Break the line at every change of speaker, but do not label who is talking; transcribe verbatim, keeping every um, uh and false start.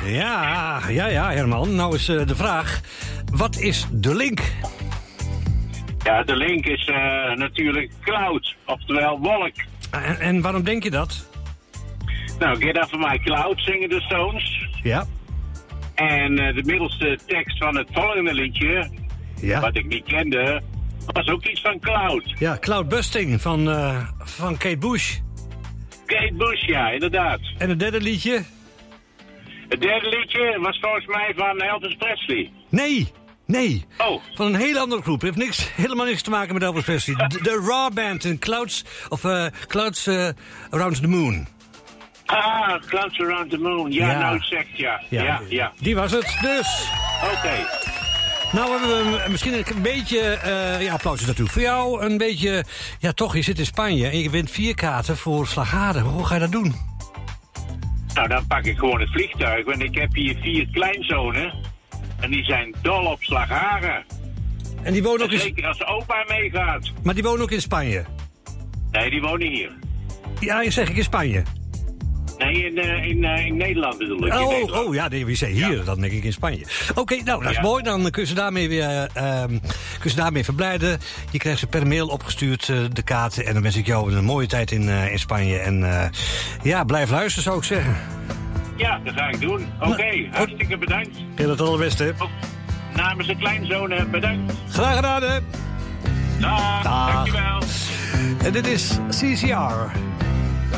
Ja, ja, ja, Herman. Nou is uh, de vraag, wat is de link?
Ja, de link is uh, natuurlijk cloud, oftewel wolk.
En, en waarom denk je dat?
Nou, Get Off My Cloud zingen de Stones.
Ja.
En uh, de middelste tekst van het volgende liedje,
ja.
wat ik niet kende, was ook iets van cloud.
Ja, Cloudbusting van, uh, van Kate Bush.
Kate Bush, ja, inderdaad.
En het derde liedje?
Het derde liedje was volgens mij van Elvis Presley.
Nee, nee.
Oh.
Van een hele andere groep. Het heeft niks, helemaal niks te maken met Elvis Presley. De, de Raw Band in Clouds, of uh, Clouds uh, Around the Moon.
Ah, Clouds Around the Moon. Ja,
ja.
nou het zegt ja. Ja, ja. ja.
Die was het dus.
Oké. Okay.
Nou hebben we misschien een beetje, uh, ja, applaus natuurlijk voor jou. Een beetje, ja toch, je zit in Spanje en je wint vier kaarten voor Slagharen. Hoe ga je dat doen?
Nou, dan pak ik gewoon het vliegtuig, want ik heb hier vier kleinzonen. En die zijn dol op Slagharen.
En die wonen ook in...
Zeker als opa meegaat.
Maar die wonen ook in Spanje?
Nee, die wonen hier.
Ja, zeg ik in Spanje.
Nee, in, uh, in, uh, in Nederland bedoel ik.
Oh,
Nederland.
oh ja, nee, wie zei hier? Ja. Dan denk ik in Spanje. Oké, okay, nou, dat is ja. mooi. Dan kun je ze daarmee weer uh, um, kun je daarmee verblijden. Je krijgt ze per mail opgestuurd, uh, de kaarten. En dan wens ik jou een mooie tijd in, uh, in Spanje. En uh, ja, blijf luisteren, zou ik zeggen.
Ja, dat ga ik doen. Oké, okay, nou, hartstikke bedankt.
Heel het allerbeste.
Oh, namens de kleinzonen, bedankt.
Graag gedaan, hè.
Dag,
Dag.
dankjewel.
En dit is C C R.